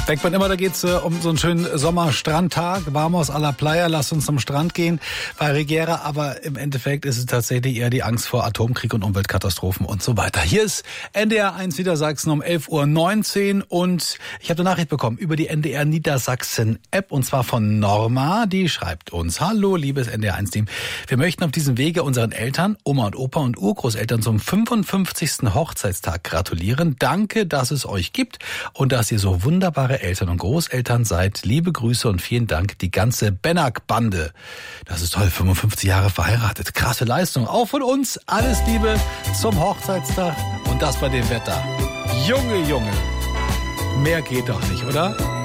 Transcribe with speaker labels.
Speaker 1: Denkt man immer, da geht's um so einen schönen Sommerstrandtag. Vamos a la playa, lasst uns zum Strand gehen bei Rigera. Aber im Endeffekt ist es tatsächlich eher die Angst vor Atomkrieg und Umweltkatastrophen und so weiter. Hier ist NDR 1 Niedersachsen um 11:19 Uhr und ich habe eine Nachricht bekommen über die NDR Niedersachsen App und zwar von Norma. Die schreibt uns: Hallo, liebes NDR 1 Team. Wir möchten auf diesem Wege unseren Eltern, Oma und Opa und Urgroßeltern zum 55. Hochzeitstag gratulieren. Danke, dass es euch gibt und dass ihr so wunderbare Eltern und Großeltern seid. Liebe Grüße und vielen Dank, die ganze Benak-Bande. Das ist toll, 55 Jahre verheiratet. Krasse Leistung. Auch von uns alles Liebe zum Hochzeitstag und das bei dem Wetter. Junge, Junge. Mehr geht doch nicht, oder?